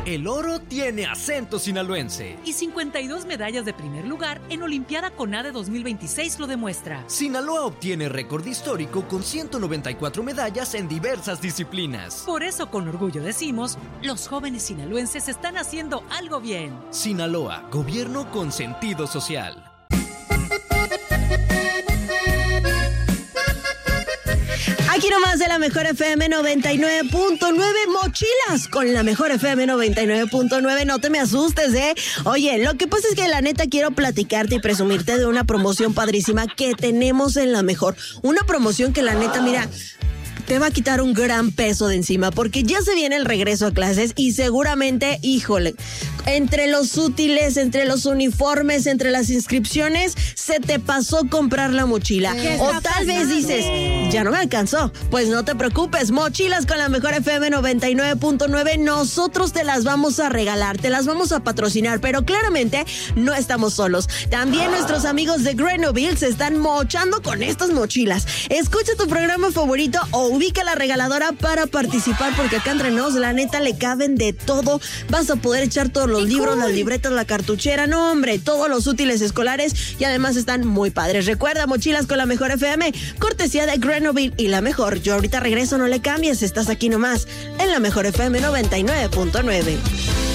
El oro tiene acento sinaloense. Y 52 medallas de primer lugar en Olimpiada CONADE 2026 lo demuestra. Sinaloa obtiene récord histórico con 194 medallas en diversas disciplinas. Por eso con orgullo decimos, los jóvenes sinaloenses están haciendo algo bien. Sinaloa, gobierno con sentido social. Aquí nomás de la Mejor FM 99.9, mochilas con la Mejor FM 99.9, no te me asustes, Oye, lo que pasa es que la neta quiero platicarte y presumirte de una promoción padrísima que tenemos en la Mejor. Una promoción que la neta, mira, te va a quitar un gran peso de encima porque ya se viene el regreso a clases y seguramente, híjole, entre los útiles, entre los uniformes, entre las inscripciones, se te pasó comprar la mochila. O tal vez dices, ya no me alcanzó. Pues no te preocupes, mochilas con la Mejor FM 99.9, nosotros te las vamos a regalar, te las vamos a patrocinar, pero claramente no estamos solos. También nuestros amigos de Grenoble se están mochando con estas mochilas. Escucha tu programa favorito o ubica la regaladora para participar, porque acá entre nos, la neta, le caben de todo. Vas a poder echar todos los libros, las libretas, la cartuchera, no hombre, todos los útiles escolares y además están muy padres. Recuerda, mochilas con la Mejor FM, cortesía de Grenoble y la Mejor. Yo ahorita regreso, no le cambies, estás aquí nomás en la Mejor FM 99.9.